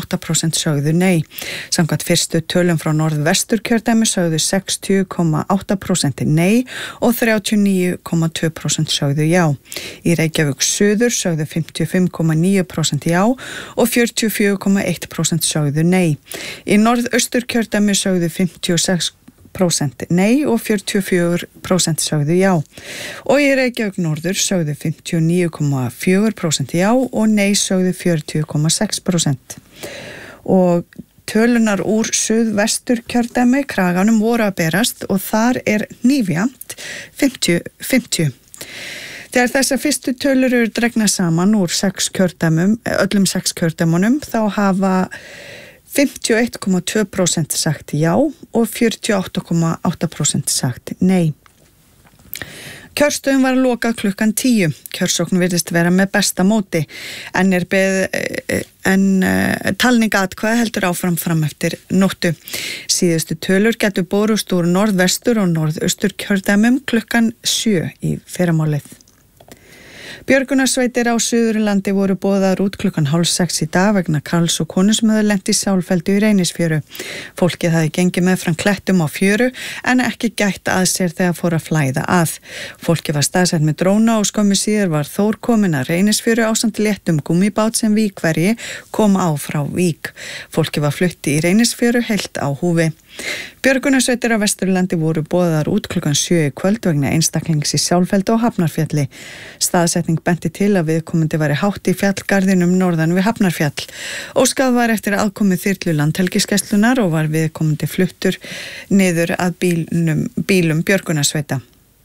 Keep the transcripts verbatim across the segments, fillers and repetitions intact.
átta prósent sögðu nei. Samkvæmt fyrstu tölum frá Norðvesturkjördæmi sögðu sextíu komma átta prósent nei og þrjátíu og níu komma tvö prósent sögðu já. Í Reykjavík suður sögðu fimmtíu og fimm komma níu prósent já og fjörutíu og fjögur komma eitt prósent sögðu nei. Í Norðausturkjördæmi sögðu fimmtíu og sex prósent nei og fjörutíu og fjögur prósent sögðu já. Og í Reykjavík norður sögðu fimmtíu og níu komma fjögur prósent já og nei sögðu fjörutíu komma sex prósent. Og tölunar úr suðvesturkjördæmi kraganum voru að berast og þar er hnífjafnt fimmtíu fimmtíu. Þegar þessar fyrstu tölur eru dregnar saman úr sex kjördæmum, öllum sex kjördæmunum, þá hafa fimmtíu og eitt komma tvö prósent sagt já og fjörutíu og átta komma átta prósent sagt nei. Kjörstöðum var að loka klukkan tíu. Kjörsókn virðist vera með besta móti en er beð en uh, talning atkvæða heldur áfram fram eftir nóttu. Síðustu tölur getur borust úr norðvestur og norðaustur kjördæmum klukkan sjö í fyrramálið. Björgunarsveitir á Suðurlandi voru boðaðar út klukkan hálf sex í dag vegna karls og konu sem höfðu lent í sjálffeldu í Reynisfjöru. Fólkið hafði gengið með fram klettum á fjöru en ekki gætt að sér þegar fór að flæða að. Fólkið var staðsett með dróna og skömmu síðar var Þór komin að Reynisfjöru ásamt léttum gúmmíbát sem Víkverji kom á frá Vík. Fólkið var flutti í Reynisfjöru heilt á húfi. Björgunarsveitir á Vesturlandi voru boðaðar út klukkan sjö í kvöld vegna einstaklings í sjálffeldu og Hafnarfjalli. Staðsetning benti til að viðkomandi væri hátt í fjallgarðinum norðan við Hafnarfjall. Óskað var eftir aðkomu þyrlu Landhelgisgæslunnar og var viðkomandi fluttur niður að bílnum, bílum björgunarsveita.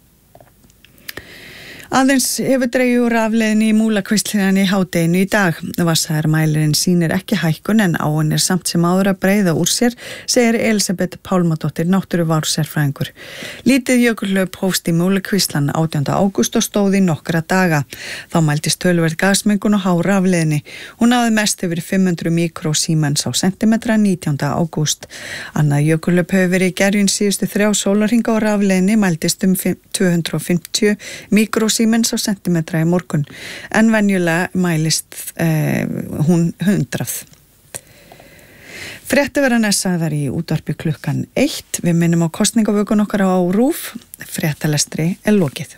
Aðeins hefur dregið úr rafleiðinni í Múlakvíslinni í hádeginu í dag. Vatnsæðarmælirinn sýnir ekki hækkun en áin er samt sem áður að breiða úr sér, segir Elísabet Pálmadóttir, náttúruvárssérfræðingur. Lítið jökulhlaup hófst í Múlakvíslan átjánda ágúst og stóð í nokkra daga. Þá mældist töluverð gasmengun og há rafleiðinni. Hún náði mest yfir fimm hundruð mikrosímens á sentimetra nítjánda ágúst. Annað jökulhlaup hefur verið í gerjun síðustu þrjá sólarhringa og rafleiðinni mældist um tvö hundruð og fimmtíu mikrosímens Siemens á sentimetra í morgun, en venjulega mælist eh, hún hundrað. Fréttaveran er sagðar í útvarpi klukkan eitt. Við minnum á kosningavökun okkar á RÚV. Fréttalestri er lokið.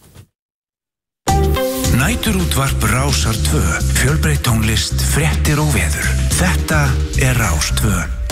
Næturútvarp Rásar tvö. Fjölbreytt tónlist, fréttir og veður. Þetta er Rás tvö.